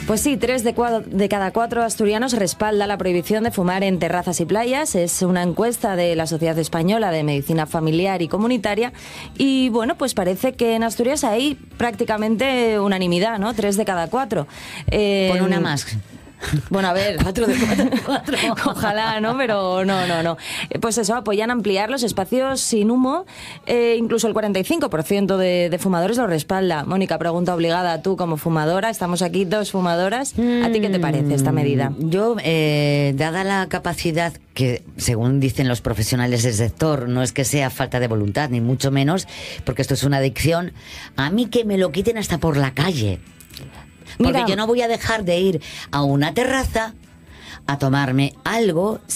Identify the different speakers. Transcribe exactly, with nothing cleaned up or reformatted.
Speaker 1: Pues sí, tres de, cua- de cada cuatro asturianos respalda la prohibición de fumar en terrazas y playas. Es una encuesta de la Sociedad Española de Medicina Familiar y Comunitaria. Y bueno, pues parece que en Asturias hay prácticamente unanimidad, ¿no? Tres de cada cuatro. Eh,
Speaker 2: Pon una más.
Speaker 1: Bueno, a ver,
Speaker 2: Cuatro de cuatro, cuatro.
Speaker 1: ojalá, ¿no? Pero no, no, no. Eh, Pues eso, apoyan ampliar los espacios sin humo. Eh, incluso el cuarenta y cinco por ciento de, de fumadores lo respalda. Mónica, pregunta obligada, tú como fumadora, estamos aquí dos fumadoras. ¿A ti qué te parece esta medida?
Speaker 2: Yo, eh, dada la capacidad que, según dicen los profesionales del sector, no es que sea falta de voluntad, ni mucho menos, porque esto es una adicción, a mí que me lo quiten hasta por la calle. Porque
Speaker 1: Mira,
Speaker 2: yo no voy a dejar de ir a una terraza a tomarme algo